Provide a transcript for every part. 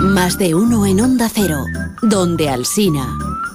Más de uno en Onda Cero, donde Alsina.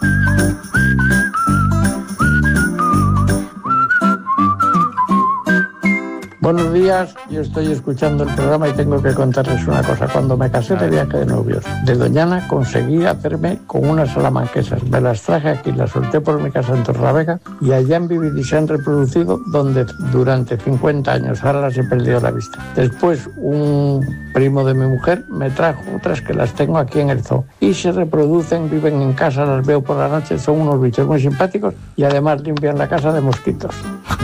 Buenos días, yo estoy escuchando el programa y tengo que contarles una cosa. Cuando me casé de viaje de novios de Doñana, conseguí hacerme con unas salamanquesas. Me las traje aquí, las solté por mi casa en Torlavega y allá han vivido y se han reproducido durante 50 años. Ahora las he perdido la vista. Después, un primo de mi mujer me trajo otras que las tengo aquí en el zoo. Y se reproducen, viven en casa, las veo por la noche, son unos bichos muy simpáticos y además limpian la casa de mosquitos.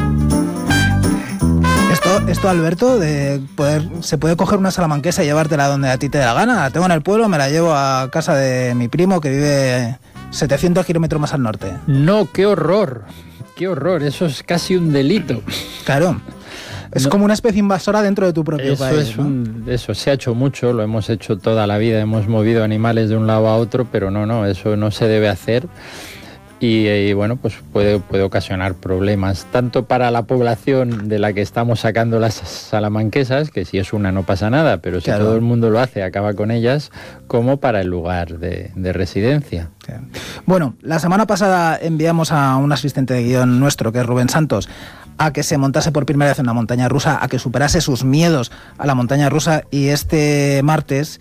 Esto, Alberto, se puede coger una salamanquesa y llevártela donde a ti te dé la gana. La tengo en el pueblo, me la llevo a casa de mi primo que vive 700 kilómetros más al norte. No, qué horror, eso es casi un delito. Claro, es como una especie invasora dentro de tu propio país. Eso se ha hecho mucho, lo hemos hecho toda la vida, hemos movido animales de un lado a otro, pero no, eso no se debe hacer. Y bueno, pues puede ocasionar problemas, tanto para la población de la que estamos sacando las salamanquesas, que si es una no pasa nada, pero si claro, todo el mundo lo hace, acaba con ellas, como para el lugar de residencia. Claro. Bueno, la semana pasada enviamos a un asistente de guión nuestro, que es Rubén Santos, a que se montase por primera vez en una montaña rusa, a que superase sus miedos a la montaña rusa, y este martes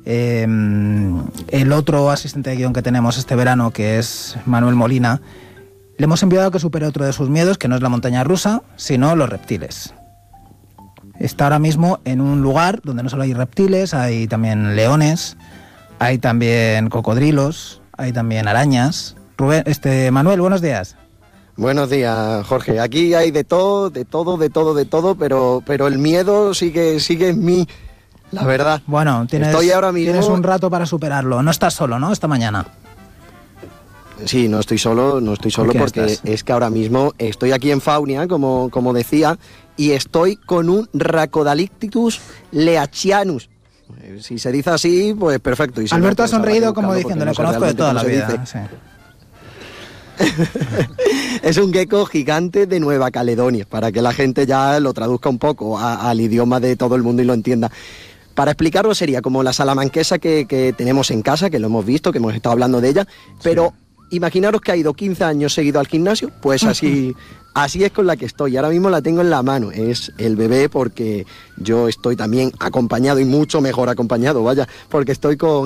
el otro asistente de guión que tenemos este verano, que es Manuel Molina, le hemos enviado a que supere otro de sus miedos, que no es la montaña rusa, sino los reptiles. Está ahora mismo en un lugar donde no solo hay reptiles, hay también leones, hay también cocodrilos, hay también arañas. Manuel, buenos días. Buenos días, Jorge. Aquí hay de todo, pero el miedo sigue en mí. La verdad. Bueno, tienes un rato para superarlo. No estás solo, ¿no? Esta mañana. Sí, no estoy solo porque es que ahora mismo estoy aquí en Faunia, como decía, y estoy con un Rhacodalictus leachianus. Si se dice así, pues perfecto. Y si Alberto no, ha sonreído como diciendo, le conozco de toda la vida. Sí. Es un gecko gigante de Nueva Caledonia, para que la gente ya lo traduzca un poco al idioma de todo el mundo y lo entienda. Para explicarlo sería como la salamanquesa que tenemos en casa, que lo hemos visto, que hemos estado hablando de ella, pero imaginaros que ha ido 15 años seguido al gimnasio, pues así es con la que estoy. Ahora mismo la tengo en la mano, es el bebé, porque yo estoy también acompañado y mucho mejor acompañado, vaya, porque estoy con